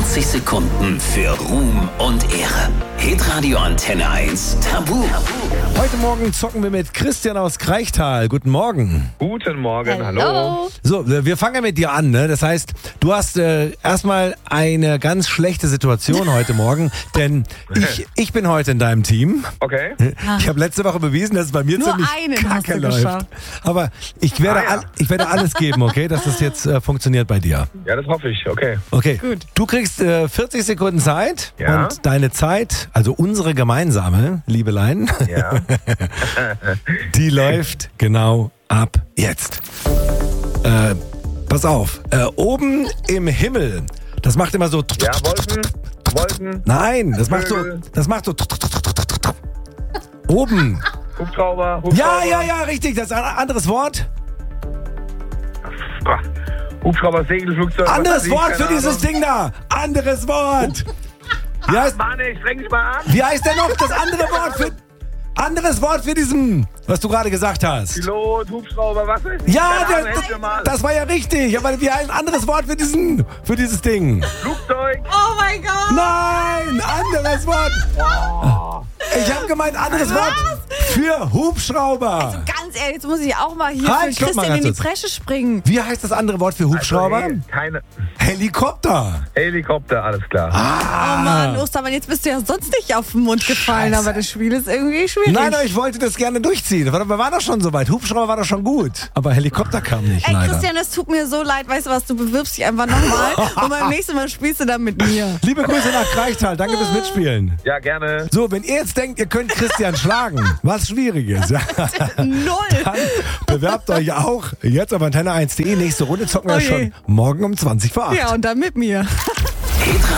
40 Sekunden für Ruhm und Ehre. Hitradio Antenne 1 Tabu. Heute Morgen zocken wir mit Christian aus Kreichtal. Guten Morgen. Guten Morgen, hallo. So, wir fangen mit dir an, ne? Das heißt, du hast erstmal eine ganz schlechte Situation heute Morgen, denn ich bin heute in deinem Team. Okay. Ich habe letzte Woche bewiesen, dass es bei mir Nur ziemlich einen hast kacke du läuft. geschafft. Aber ich werde alles geben, okay, dass das jetzt funktioniert bei dir. Ja, das hoffe ich, okay. Okay, Gut. du kriegst 40 Sekunden Zeit Ja. und deine Zeit, also unsere gemeinsame, Liebelein, Ja. die läuft genau ab jetzt. Pass auf, oben im Himmel, das macht immer so... Ja, Wolken. Nein, das macht so... Oben. Hubschrauber. Ja, richtig, das ist ein anderes Wort. Hubschrauber, Segelflugzeug. Anderes Wort für dieses Ding da. Anderes Wort. Mann, ich streng dich mal an. Wie heißt denn noch das andere Wort für... Anderes Wort für diesen, was du gerade gesagt hast. Pilot, Hubschrauber, was weiß ich. Ja, Keine Ahnung, helft mir mal. das war ja richtig. Aber wie heißt ein anderes Wort für dieses Ding? Flugzeug. Oh mein Gott! Nein, anderes Wort. Ich habe gemeint, anderes Wort für Hubschrauber. Ganz ehrlich, jetzt muss ich auch mal hier Halt, für stopp mal Christian in die ganz kurz. Bresche springen. Wie heißt das andere Wort für Hubschrauber? Also, keine Helikopter. Helikopter, alles klar. Oh Mann, Ostermann, jetzt bist du ja sonst nicht auf den Mund gefallen, Scheiße. aber das Spiel ist irgendwie schwierig. Nein, aber ich wollte das gerne durchziehen. Wir waren doch schon so weit. Hubschrauber war doch schon gut. Aber Helikopter kam nicht, Ey, leider. Christian, es tut mir so leid. Weißt du was, du bewirbst dich einfach nochmal und beim nächsten Mal spielst du dann mit mir. Liebe Grüße nach Kreichtal. Danke fürs Mitspielen. Ja, gerne. So, wenn ihr jetzt denkt, ihr könnt Christian schlagen, was Schwieriges, ja, Null. dann bewerbt euch auch jetzt auf antenne1.de. Nächste Runde zocken wir Oh je. schon morgen um 20 vor 8. Ja, und dann mit mir.